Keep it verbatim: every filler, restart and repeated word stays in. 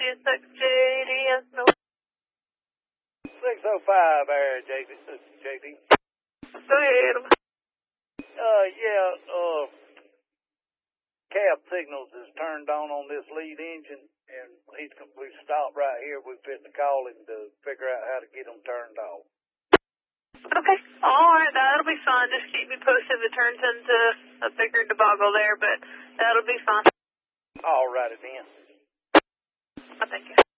six J D S no. six oh five there, J D. This is J D. Go ahead. Uh, yeah, uh, cab signals is turned on on this lead engine, and he's we stopped right here. We fit to call him to figure out how to get them turned off. Okay. All right, that'll be fine. Just keep me posted if it turns into a bigger debacle there, but that'll be fine. All righty then. Thank you.